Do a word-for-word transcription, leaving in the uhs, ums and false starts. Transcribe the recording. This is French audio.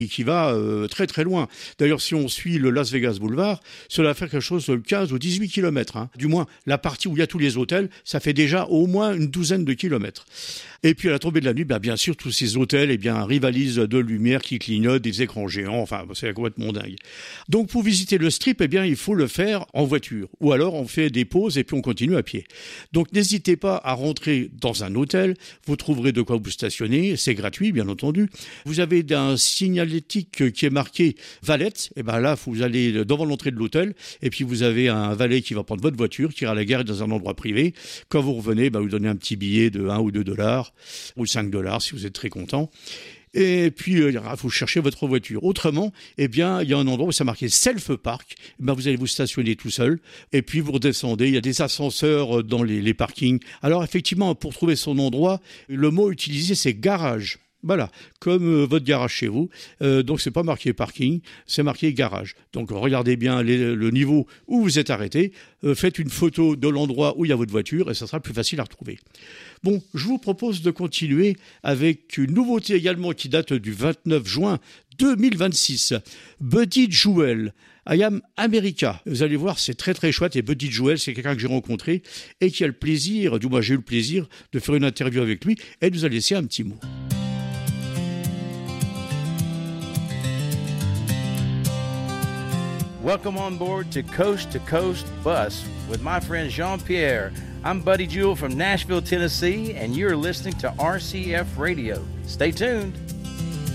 et qui va euh, très très loin. D'ailleurs, si on suit le Las Vegas Boulevard, cela va faire quelque chose de quinze ou dix-huit kilomètres. Hein. Du moins, la partie où il y a tous les hôtels, ça fait déjà au moins une douzaine de kilomètres. Et puis à la tombée de la nuit, bah, bien sûr, tous ces hôtels eh bien, rivalisent de lumière qui clignotent, des écrans géants, enfin, c'est complètement dingue. Donc pour visiter le Strip, eh bien, il faut le faire en voiture. Ou alors on fait des pauses et puis on continue à pied. Donc n'hésitez pas à rentrer dans un hôtel, vous trouverez de quoi vous stationner, c'est gratuit bien entendu. Vous avez un signalétique qui est marqué valet, et ben là vous allez devant l'entrée de l'hôtel et puis vous avez un valet qui va prendre votre voiture, qui ira à la gare dans un endroit privé. Quand vous revenez, ben, vous donnez un petit billet de un ou deux dollars ou cinq dollars si vous êtes très content. Et puis, il euh, faut chercher votre voiture. Autrement, eh bien, il y a un endroit où c'est marqué self-park. Eh bien, vous allez vous stationner tout seul. Et puis, vous redescendez. Il y a des ascenseurs dans les, les parkings. Alors, effectivement, pour trouver son endroit, le mot utilisé, c'est garage. Voilà, comme euh, votre garage chez vous. Euh, donc, c'est pas marqué parking, c'est marqué garage. Donc, regardez bien les, le niveau où vous êtes arrêté. Euh, faites une photo de l'endroit où il y a votre voiture et ça sera plus facile à retrouver. Bon, je vous propose de continuer avec une nouveauté également qui date du vingt-neuf juin deux mille vingt-six. Buddy Jewel, I Am America. Vous allez voir, c'est très très chouette. Et Buddy Jewel, c'est quelqu'un que j'ai rencontré et qui a le plaisir, du moins j'ai eu le plaisir, de faire une interview avec lui et il nous a laissé un petit mot. Welcome on board to Coast to Coast Bus with my friend Jean-Pierre. I'm Buddy Jewel from Nashville, Tennessee, and you're listening to R C F Radio. Stay tuned.